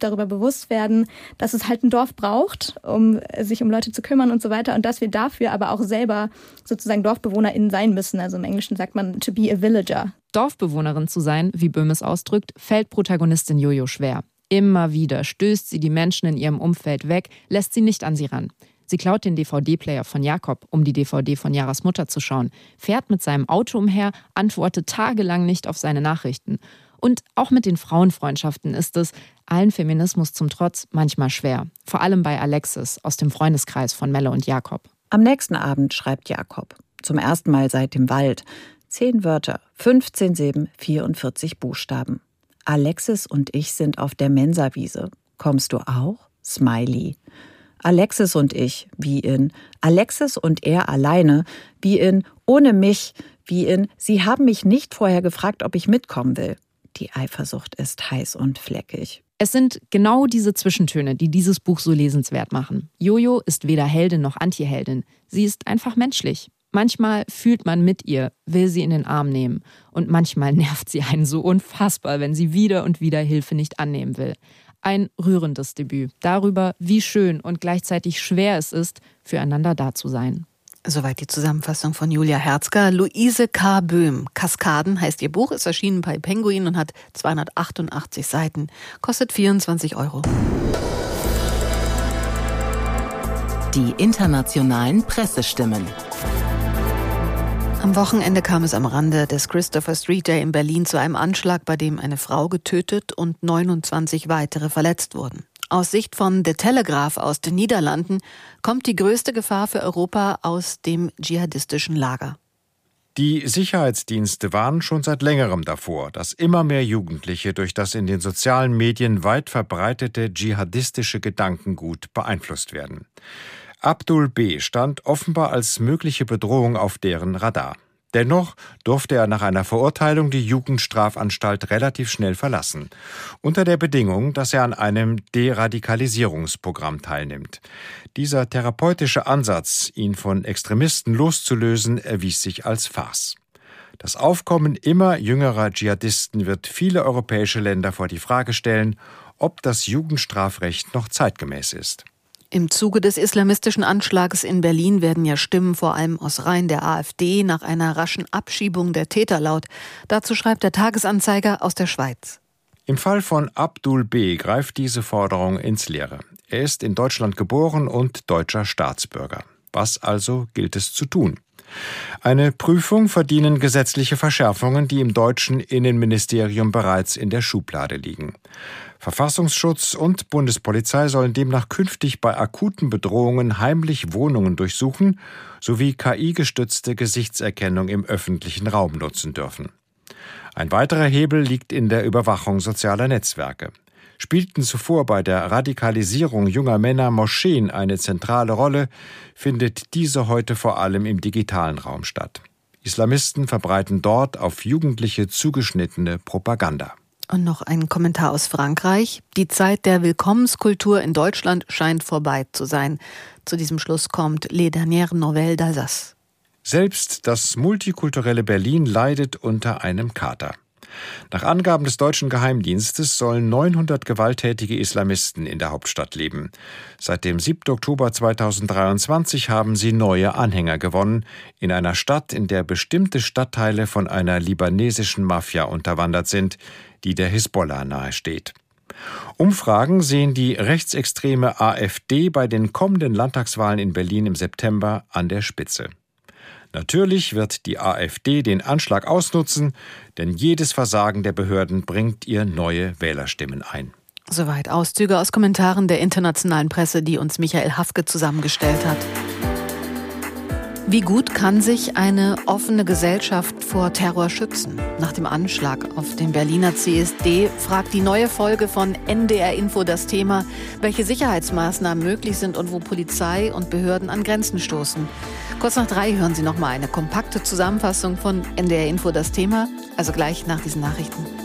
darüber bewusst werden, dass es halt ein Dorf braucht, um sich um Leute zu kümmern und so weiter. Und dass wir dafür aber auch selber sozusagen DorfbewohnerInnen sein müssen. Also im Englischen sagt man to be a villager. Dorfbewohnerin zu sein, wie Böhm es ausdrückt, fällt Protagonistin Jojo schwer. Immer wieder stößt sie die Menschen in ihrem Umfeld weg, lässt sie nicht an sie ran. Sie klaut den DVD-Player von Jakob, um die DVD von Yaras Mutter zu schauen, fährt mit seinem Auto umher, antwortet tagelang nicht auf seine Nachrichten. Und auch mit den Frauenfreundschaften ist es, allen Feminismus zum Trotz, manchmal schwer. Vor allem bei Alexis aus dem Freundeskreis von Melle und Jakob. Am nächsten Abend schreibt Jakob. Zum ersten Mal seit dem Wald. 10 Wörter, 15 Silben, 44 Buchstaben. Alexis und ich sind auf der Mensawiese. Kommst du auch? Smiley. Alexis und ich, wie in Alexis und er alleine, wie in ohne mich, wie in Sie haben mich nicht vorher gefragt, ob ich mitkommen will. Die Eifersucht ist heiß und fleckig. Es sind genau diese Zwischentöne, die dieses Buch so lesenswert machen. Jojo ist weder Heldin noch Antiheldin. Sie ist einfach menschlich. Manchmal fühlt man mit ihr, will sie in den Arm nehmen. Und manchmal nervt sie einen so unfassbar, wenn sie wieder und wieder Hilfe nicht annehmen will. Ein rührendes Debüt darüber, wie schön und gleichzeitig schwer es ist, füreinander da zu sein. Soweit die Zusammenfassung von Julia Herzger. Luise K. Böhm. Kaskaden heißt ihr Buch, ist erschienen bei Penguin und hat 288 Seiten. Kostet 24 €. Die internationalen Pressestimmen. Am Wochenende kam es am Rande des Christopher Street Day in Berlin zu einem Anschlag, bei dem eine Frau getötet und 29 weitere verletzt wurden. Aus Sicht von The Telegraph aus den Niederlanden kommt die größte Gefahr für Europa aus dem dschihadistischen Lager. Die Sicherheitsdienste warnen schon seit längerem davor, dass immer mehr Jugendliche durch das in den sozialen Medien weit verbreitete dschihadistische Gedankengut beeinflusst werden. Abdul B. stand offenbar als mögliche Bedrohung auf deren Radar. Dennoch durfte er nach einer Verurteilung die Jugendstrafanstalt relativ schnell verlassen, unter der Bedingung, dass er an einem Deradikalisierungsprogramm teilnimmt. Dieser therapeutische Ansatz, ihn von Extremisten loszulösen, erwies sich als Farce. Das Aufkommen immer jüngerer Dschihadisten wird viele europäische Länder vor die Frage stellen, ob das Jugendstrafrecht noch zeitgemäß ist. Im Zuge des islamistischen Anschlags in Berlin werden ja Stimmen vor allem aus Reihen der AfD nach einer raschen Abschiebung der Täter laut. Dazu schreibt der Tagesanzeiger aus der Schweiz. Im Fall von Abdul B. greift diese Forderung ins Leere. Er ist in Deutschland geboren und deutscher Staatsbürger. Was also gilt es zu tun? Eine Prüfung verdienen gesetzliche Verschärfungen, die im deutschen Innenministerium bereits in der Schublade liegen. Verfassungsschutz und Bundespolizei sollen demnach künftig bei akuten Bedrohungen heimlich Wohnungen durchsuchen sowie KI-gestützte Gesichtserkennung im öffentlichen Raum nutzen dürfen. Ein weiterer Hebel liegt in der Überwachung sozialer Netzwerke. Spielten zuvor bei der Radikalisierung junger Männer Moscheen eine zentrale Rolle, findet diese heute vor allem im digitalen Raum statt. Islamisten verbreiten dort auf Jugendliche zugeschnittene Propaganda. Und noch ein Kommentar aus Frankreich. Die Zeit der Willkommenskultur in Deutschland scheint vorbei zu sein. Zu diesem Schluss kommt Les Dernières Nouvelles d'Alsace. Selbst das multikulturelle Berlin leidet unter einem Kater. Nach Angaben des deutschen Geheimdienstes sollen 900 gewalttätige Islamisten in der Hauptstadt leben. Seit dem 7. Oktober 2023 haben sie neue Anhänger gewonnen, in einer Stadt, in der bestimmte Stadtteile von einer libanesischen Mafia unterwandert sind, die der Hisbollah nahesteht. Umfragen sehen die rechtsextreme AfD bei den kommenden Landtagswahlen in Berlin im September an der Spitze. Natürlich wird die AfD den Anschlag ausnutzen, denn jedes Versagen der Behörden bringt ihr neue Wählerstimmen ein. Soweit Auszüge aus Kommentaren der internationalen Presse, die uns Michael Hafke zusammengestellt hat. Wie gut kann sich eine offene Gesellschaft vor Terror schützen? Nach dem Anschlag auf den Berliner CSD fragt die neue Folge von NDR Info das Thema, welche Sicherheitsmaßnahmen möglich sind und wo Polizei und Behörden an Grenzen stoßen. Kurz nach 3 hören Sie nochmal eine kompakte Zusammenfassung von NDR Info das Thema, also gleich nach diesen Nachrichten.